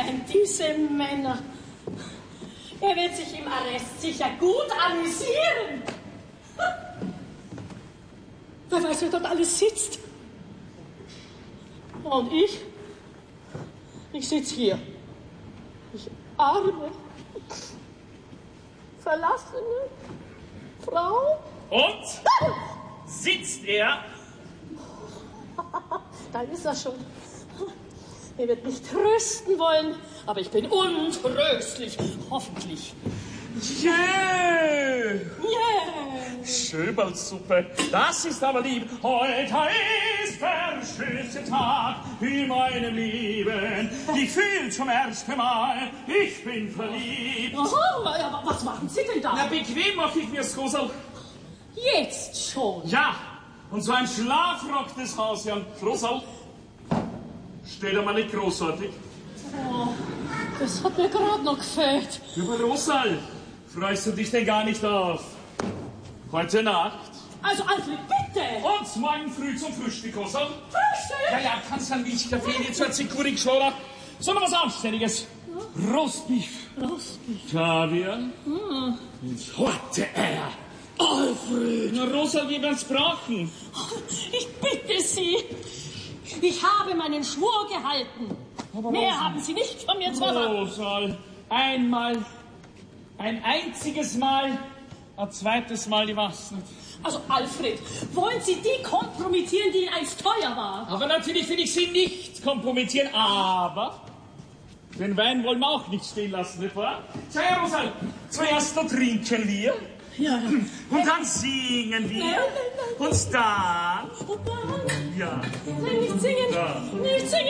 Nein, diese Männer. Er wird sich im Arrest sicher gut amüsieren. Wer weiß, wer dort alles sitzt. Und ich sitze hier. Ich arme, verlassene Frau. Und? Sitzt er? Da ist er schon. Er wird mich trösten wollen, aber ich bin untröstlich, hoffentlich. Yeah. Yeah. Schöberlsuppe, das ist aber lieb. Heute ist der schönste Tag in meinem Leben. Ich fühl zum ersten Mal, ich bin verliebt. Aha, ja, was machen Sie denn da? Na, bequem mach ich mir's, Rosal. Jetzt schon? Ja, und so ein Schlafrock des Hausherrn. Rosal, steht einmal nicht großartig. Oh, das hat mir gerade noch gefällt. Aber Rosal, freust du dich denn gar nicht auf heute Nacht? Also, Alfred, bitte! Und morgen früh zum Frühstück, Rosal? Frühstück? Ja, kannst du ein Milchkaffee jetzt zur Zikurik schlagen? Sondern was Anständiges. Ja. Rostbeef. Rostbeef. Kaviar. Ins Horte Eier. Alfred! Na, Rosal, wir werden's brauchen. Ich bitte Sie. Ich habe meinen Schwur gehalten. Aber mehr Rosal, haben Sie nicht von mir zu erwarten. Rosal, einmal, ein einziges Mal, ein zweites Mal, ich weiß nicht. Also, Alfred, wollen Sie die kompromittieren, die Ihnen einst teuer war? Aber natürlich will ich Sie nicht kompromittieren, aber den Wein wollen wir auch nicht stehen lassen, nicht wahr? So, Herr Rosal, zuerst noch trinken wir. Ja. Und dann singen wir. Nein. Und dann. Und dann? Ja. Nein, nicht singen. Ja. Nicht singen.